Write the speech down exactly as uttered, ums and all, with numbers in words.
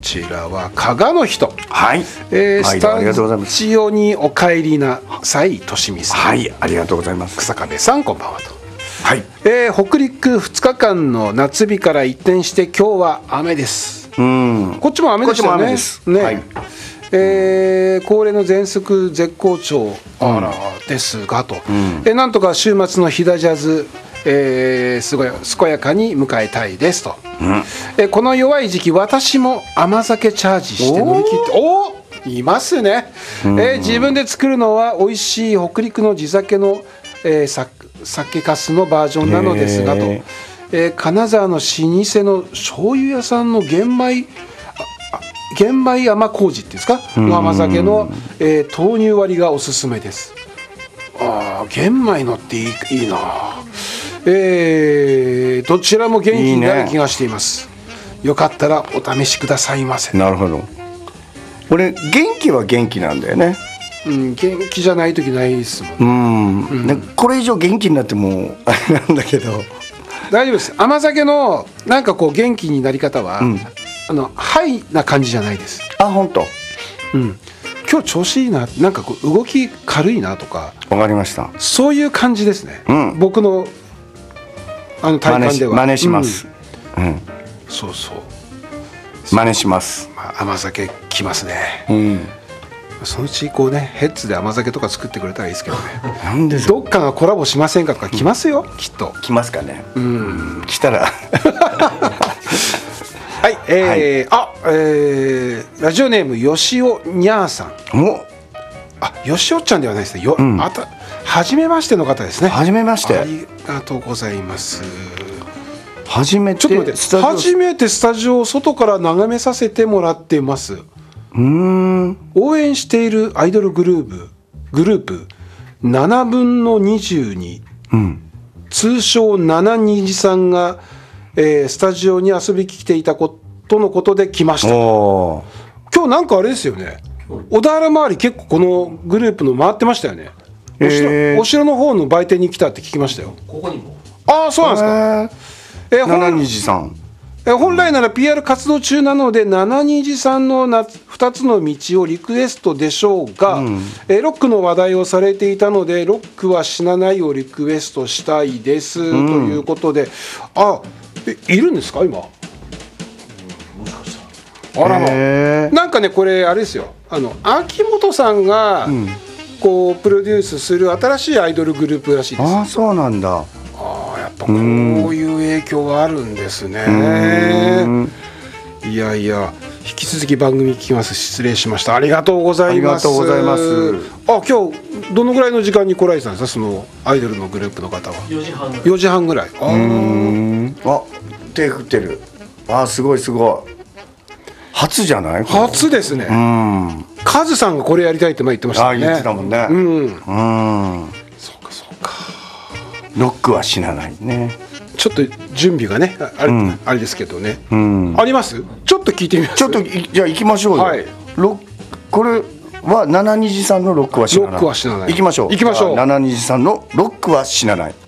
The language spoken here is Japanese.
ちらは加賀の人、 はい、 えー、 毎スタ度ありがとうございます。 ジオにお帰りなさいとしみさん、 はい、ありがとうございます。 草壁さんこんばんはと、 はい、 えー、北陸ふつかかんの夏日から一転して今日は雨です。 うん、 こっちも雨でしたよね。 こっちも雨ですね、 はい、 えー、恒例の全速絶好調、あらですがと、うん、えー、なんとか週末の飛騨ジャズ、えー、すごい健やかに迎えたいですと、うん、えー、この弱い時期私も甘酒チャージして乗り切っておおいますね、うん、えー、自分で作るのは美味しい北陸の地酒の、えー、さ酒粕のバージョンなのですがと、えー、金沢の老舗の醤油屋さんの玄米玄米甘麹っていうんですかの甘酒の、えー、豆乳割りがおすすめです。ああ玄米のっていい、いいな、えー、どちらも元気になる気がしています。いいね、よかったらお試しくださいませ。 なるほど。俺元気は元気なんだよね、 うん、元気じゃない時ないですもんね。 うん、うん、ね、これ以上元気になってもあれなんだけど大丈夫です。甘酒のなんかこう元気になり方は、うん、あのハイな感じじゃないです。 あ、本当。 うん、今日調子いいな、なんかこう動き軽いなとか、 わかりました。 そういう感じですね、うん、僕のあの体感では真似します、うんうん、 そうそう真似します、 まあ、甘酒きますね、 うん、 そのうちこうねヘッズで甘酒とか作ってくれたらいいですけどねなんでどっかがコラボしませんかとか来ますよ、うん、きっと来ますかね、 うん、 来たらはい、えーはい、あ、えー、ラジオネームよしおにゃーさん。 お、 あ、よしおちゃんではないですね。よ、 うん、 あた、初めましての方ですね。 初めまして。 ありがとうございます。 初めて、 ちょっと待って、初めてスタジオを外から眺めさせてもらってます。 うーん。 応援しているアイドルグループ、グループななぶんのにじゅうに、うん、通称ななにじさんが、えー、スタジオに遊びに来ていたことのことで来ました。今日なんかあれですよね、小田原周り結構このグループの回ってましたよね。お城、えー、お城の方の売店に来たって聞きましたよ。 ここにも。 ああ、そうなんですか。 えー、ななにじさん、 えー、本来なら ピーアール 活動中なのでななにじさんのなふたつの道をリクエストでしょうが、うん、えー、ロックの話題をされていたのでロックは死なないをリクエストしたいです、うん、ということで、あ、え、いるんですか今、うん、もしかしたら、あらま、なんかね、これあれですよ、あの秋元さんが、うん、こうプロデュースする新しいアイドルグループらしいです。 ああ、そうなんだ。 ああ、やっぱこういう影響があるんですね。いやいや、引き続き番組聞きます。失礼しました。ありがとうございます。 ありがとうございます。 あ、今日どのぐらいの時間に来られてたんですか、そのアイドルのグループの方は。 よじはんぐらい。 よじはんぐらい。ああ、手振ってる。あ、すごいすごい。初じゃない？ 初ですね。うん。カズさんがこれやりたいって前言ってましたね。 あ、言ってたもんね。うん。うん。 そうかそうか。 ロックは死なないね。 ちょっと準備がね、あれ、うん、あれですけどね、うん、あります？ちょっと聞いてみます。 ちょっとじゃあ行きましょうよ。はい、ロこれはななにじさんのロックは死なない。 ロックは死なない。 行きましょう。 行きましょう。 ななにじさんのロックは死なない。